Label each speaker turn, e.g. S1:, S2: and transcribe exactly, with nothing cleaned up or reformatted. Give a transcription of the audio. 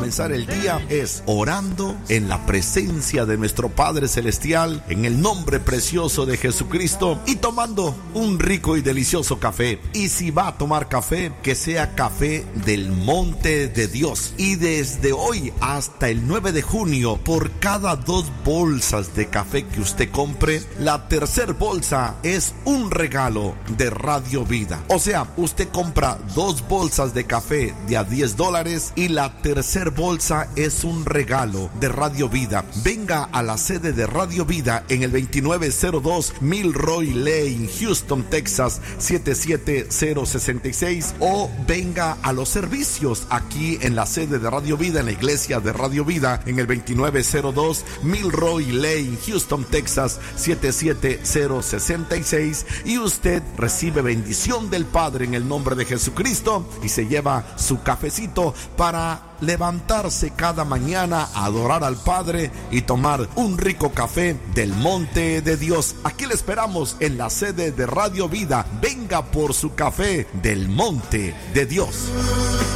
S1: comenzar el día es orando en la presencia de nuestro Padre Celestial, en el nombre precioso de Jesucristo, y tomando un rico y delicioso café. Y si va a tomar café, que sea café del monte de Dios. Y desde hoy hasta el nueve de junio, por cada dos bolsas de café que usted compre, la tercer bolsa es un regalo de Radio Vida. O sea, usted compra dos bolsas de café de a diez dólares y la tercer bolsa es un regalo de Radio Vida. Venga a la sede de Radio Vida en el veintinueve cero dos Milroy Lane, Houston, Texas siete siete cero seis seis, o venga a los servicios aquí en la sede de Radio Vida, en la iglesia de Radio Vida, en el veintinueve cero dos Milroy Lane, Houston, Texas siete siete cero seis seis, y usted recibe bendición del Padre en el nombre de Jesucristo y se lleva su cafecito para levantarse cada mañana a adorar al Padre y tomar un rico café del monte de Dios. Aquí le esperamos en la sede de Radio Vida. Venga por su café del monte de Dios.